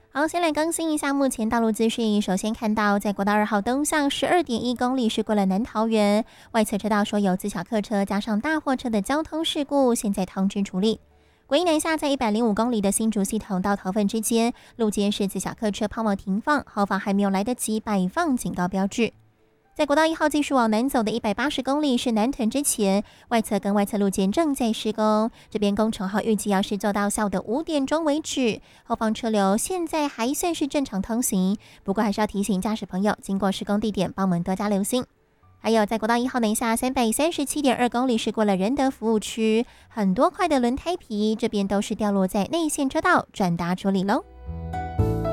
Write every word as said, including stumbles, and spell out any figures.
好，先来更新一下目前道路资讯。首先看到，在国道二号东向十二点一公里是过了南桃园外侧车道，说有自小客车加上大货车的交通事故，现在通知处理。国一南下在一百零五公里的新竹系统到桃份之间，路肩是自小客车抛锚停放，后方还没有来得及摆放警告标志。在国道一号继续往南走的一百八十公里是南屯之前，外侧跟外侧路肩正在施工，这边工程后预计要是做到下午的五点钟为止，后方车流现在还算是正常通行，不过还是要提醒驾驶朋友经过施工地点帮我们多加留心。还有在国道一号南下三百三十七点二公里是过了仁德服务区，很多块的轮胎皮这边都是掉落在内线车道，转达处理喽。